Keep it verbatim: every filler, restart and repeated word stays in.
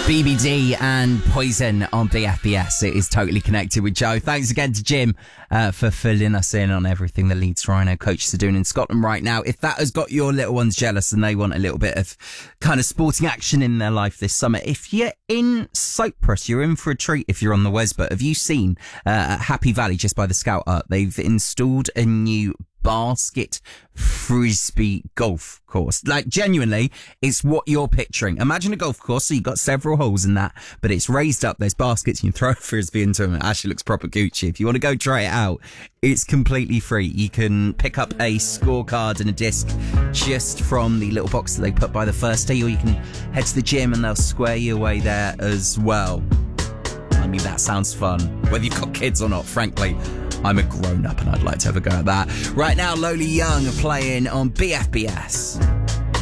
B B D and Poison on B F B S. It is Totally Connected with Joe. Thanks again to Jim uh, for filling us in on everything the Leeds Rhino coaches are doing in Scotland right now. If that has got your little ones jealous and they want a little bit of kind of sporting action in their life this summer, if you're in Cyprus, you're in for a treat if you're on the Wesbut. Have you seen uh, at Happy Valley, just by the Scout Hut, they've installed a new basket frisbee golf course? Like, genuinely, it's what you're picturing. Imagine a golf course, so you've got several holes in that, but it's raised up, there's baskets, you can throw a frisbee into them. It actually looks proper Gucci. If you want to go try it out, it's completely free. You can pick up a scorecard and a disc just from the little box that they put by the first tee, or you can head to the gym and they'll square you away there as well. I mean, that sounds fun. Whether you've got kids or not, frankly, I'm a grown-up and I'd like to have a go at that. Right now, Lowly Young are playing on B F B S.